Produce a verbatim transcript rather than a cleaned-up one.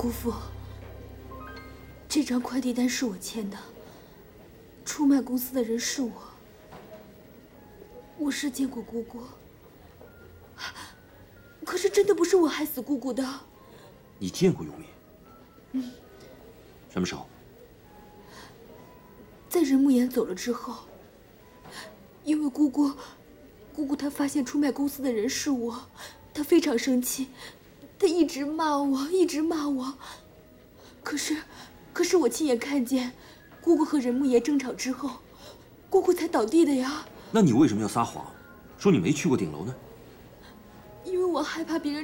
姑父，这张快递单是我签的，出卖公司的人是我。我是见过姑姑，可是真的不是我害死姑姑的。 你见过永明？ 嗯。 什么时候？ 在任慕言走了之后，因为姑姑，姑姑她发现出卖公司的人是我，她非常生气，她一直骂我，一直骂我。可是，可是我亲眼看见，姑姑和任慕言争吵之后，姑姑才倒地的呀。 那你为什么要撒谎，说你没去过顶楼呢？ 因为我害怕别人